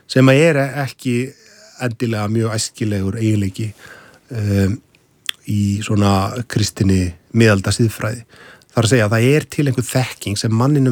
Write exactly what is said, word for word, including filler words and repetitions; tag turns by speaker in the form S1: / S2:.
S1: sem að er ekki endilega mjög æskilegur eiginleiki um, í svona kristinni miðalda siðfræði. Það er að segja að það er til einhver þekking sem manninum